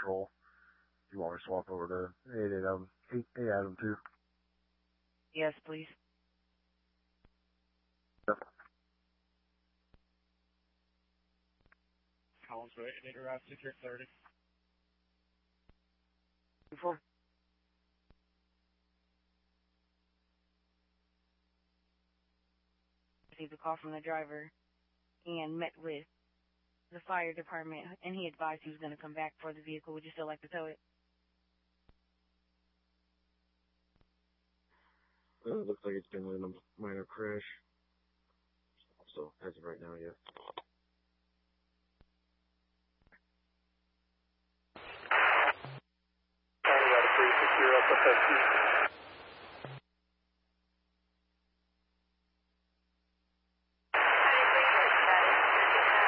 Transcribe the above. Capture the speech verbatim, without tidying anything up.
patrol. If you want me to swap over to eight eight Adam, eight, eight Adam two. Yes, please. Yep. Collins Way, eight around six thirty. Before. Received a call from the driver and met with the fire department, and he advised he was going to come back for the vehicle. Would you still like to tow it? Uh, it looks like it's been a minor crash. So, as of right now, yeah.